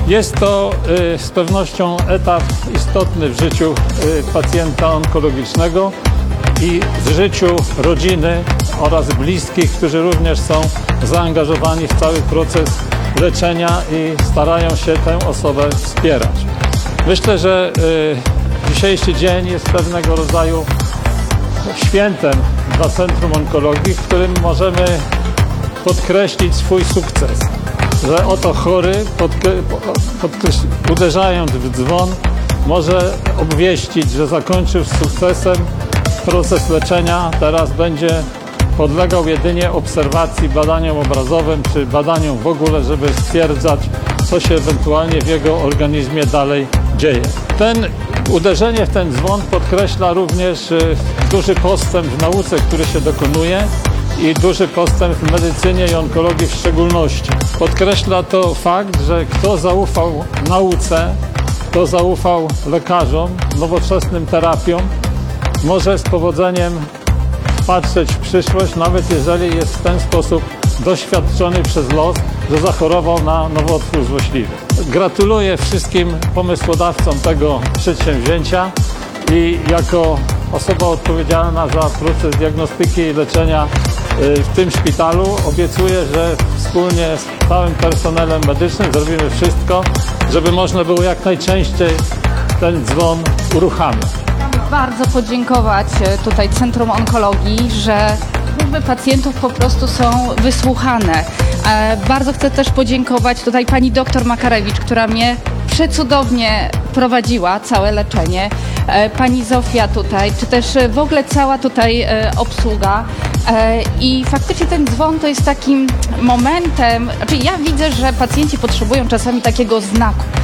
Jest to z pewnością etap istotny w życiu pacjenta onkologicznego i w życiu rodziny oraz bliskich, którzy również są zaangażowani w cały proces leczenia i starają się tę osobę wspierać. Myślę, że dzisiejszy dzień jest pewnego rodzaju świętem dla Centrum Onkologii, w którym możemy podkreślić swój sukces. Że oto chory, uderzając w dzwon, może obwieścić, że zakończył z sukcesem proces leczenia. Teraz będzie podlegał jedynie obserwacji, badaniom obrazowym czy badaniom w ogóle, żeby stwierdzać, co się ewentualnie w jego organizmie dalej dzieje. Uderzenie w ten dzwon podkreśla również duży postęp w nauce, który się dokonuje, i duży postęp w medycynie i onkologii w szczególności. Podkreśla to fakt, że kto zaufał nauce, kto zaufał lekarzom, nowoczesnym terapiom, może z powodzeniem patrzeć w przyszłość, nawet jeżeli jest w ten sposób doświadczony przez los, że zachorował na nowotwór złośliwy. Gratuluję wszystkim pomysłodawcom tego przedsięwzięcia i jako osoba odpowiedzialna za proces diagnostyki i leczenia w tym szpitalu obiecuję, że wspólnie z całym personelem medycznym zrobimy wszystko, żeby można było jak najczęściej ten dzwon uruchamiać. Chciałabym bardzo podziękować tutaj Centrum Onkologii, że prośby pacjentów po prostu są wysłuchane. Bardzo chcę też podziękować tutaj pani doktor Makarewicz, która mnie przecudownie prowadziła całe leczenie. Pani Zofia tutaj, czy też w ogóle cała tutaj obsługa. I faktycznie ten dzwon to jest takim momentem, znaczy ja widzę, że pacjenci potrzebują czasami takiego znaku.